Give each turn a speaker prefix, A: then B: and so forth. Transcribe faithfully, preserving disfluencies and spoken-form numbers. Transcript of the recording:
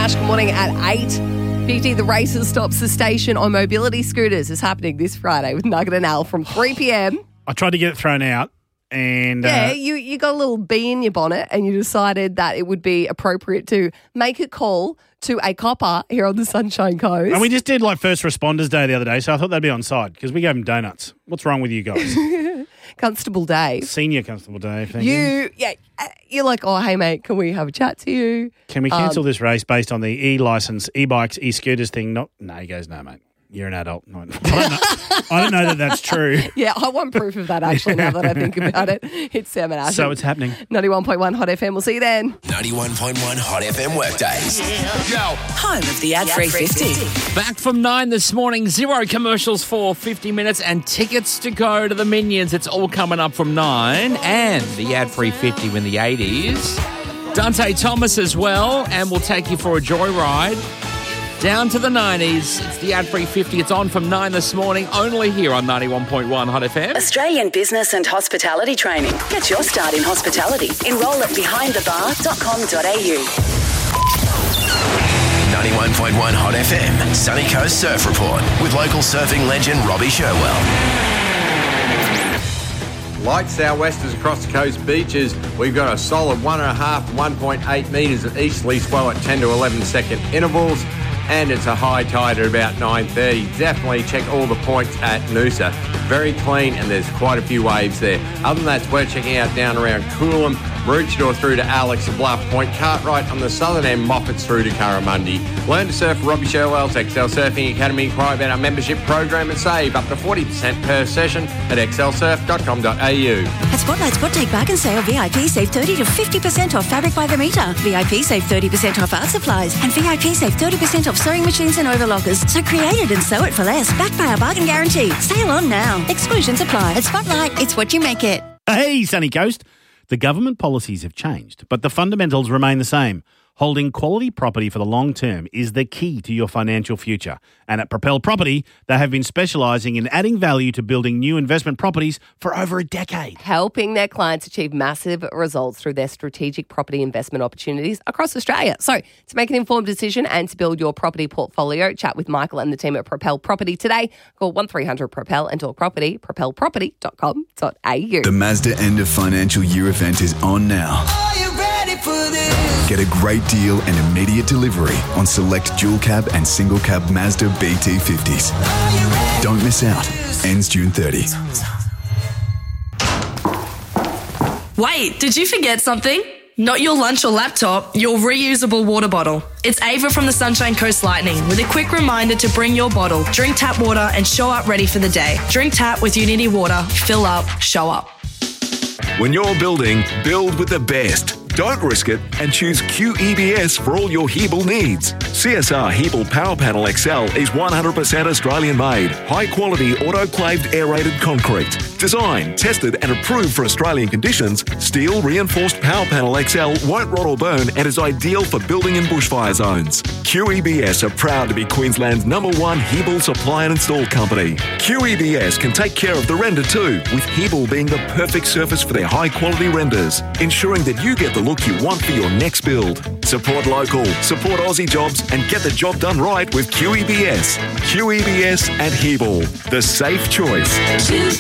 A: Ash, good morning at eight fifty. The Races stops the station on mobility scooters is happening this Friday with Nugget and Al from three p.m.
B: I tried to get it thrown out and...
A: Yeah,
B: uh,
A: you, you got a little bee in your bonnet and you decided that it would be appropriate to make a call to a copper here on the Sunshine Coast.
B: And we just did like First Responders Day the other day, so I thought they'd be on side because we gave them donuts. What's wrong with you guys?
A: Constable Dave.
B: Senior Constable Dave, thank you.
A: You, yeah, uh, you're like, oh, hey, mate, can we have a chat to you?
B: Can we cancel
A: Um,
B: this race based on the e-license, e-bikes, e-scooters thing? Not, no, he goes, no, mate. You're an adult. I don't know, I don't know that that's true.
A: Yeah, I want proof of that actually now that I think about it. It's Sam and Ash.
B: So it's happening.
A: ninety-one point one Hot F M. We'll see you then.
C: ninety-one point one Hot F M Workdays. Go.
D: Home of the Ad three fifty.
E: Back from nine this morning, zero commercials for fifty minutes and tickets to go to the Minions. It's all coming up from nine. And the Ad three fifty in the eighties. Dante Thomas as well, and we'll take you for a joyride down to the nineties. It's the Ad three fifty. It's on from nine this morning, only here on ninety-one point one Hot F M.
D: Australian Business and Hospitality Training. Get your start in hospitality. Enrol at behind the bar dot com dot a u.
C: ninety-one point one Hot F M. Sunny Coast Surf Report with local surfing legend Robbie Sherwell.
F: Like sou'westers across the coast beaches, we've got a solid one and a half, one point eight metres of easterly swell at ten to eleven second intervals, and it's a high tide at about nine thirty. Definitely check all the points at Noosa. Very clean, and there's quite a few waves there. Other than that, it's worth checking out down around Coolum, Maroochydore through to Alex Bluff Point, Cartwright on the southern end, Moffat's through to Curramundi. Learn to surf Robbie Sherwell's X L Surfing Academy. Inquire about our membership program and save up to forty percent per session at x l surf dot com dot a u.
G: At Spotlight Spot Take Bargain Sale, V I P save thirty to fifty percent off fabric by the metre. V I P save thirty percent off art supplies. And V I P save thirty percent off sewing machines and overlockers. So create it and sew it for less. Backed by our bargain guarantee. Sale on now. Exclusions apply. At Spotlight, it's what you make it.
B: Hey, Sunny Coast. The government policies have changed, but the fundamentals remain the same. Holding quality property for the long term is the key to your financial future. And at Propel Property, they have been specialising in adding value to building new investment properties for over a decade.
A: Helping their clients achieve massive results through their strategic property investment opportunities across Australia. So to make an informed decision and to build your property portfolio, chat with Michael and the team at Propel Property today. Call one three hundred propel and talk property, propel property dot com dot a u.
H: The Mazda End of Financial Year event is on now.
I: Are you ready for this?
H: Get a great deal and immediate delivery on select dual cab and single cab Mazda B T fifties. Don't miss out. Ends June thirtieth.
J: Wait, did you forget something? Not your lunch or laptop, your reusable water bottle. It's Ava from the Sunshine Coast Lightning with a quick reminder to bring your bottle, drink tap water and show up ready for the day. Drink tap with Unity Water, fill up, show up.
K: When you're building, build with the best. Don't risk it and choose Q E B S for all your Hebel needs. C S R Hebel Power Panel X L is one hundred percent Australian made, high quality autoclaved aerated concrete. Designed, tested and approved for Australian conditions, steel reinforced Power Panel X L won't rot or burn and is ideal for building in bushfire zones. Q E B S are proud to be Queensland's number one Hebel supply and install company. Q E B S can take care of the render too, with Hebel being the perfect surface for their high quality renders, ensuring that you get the look you want for your next build. Support local, support Aussie jobs and get the job done right with Q E B S. Q E B S at Hebel, the safe choice.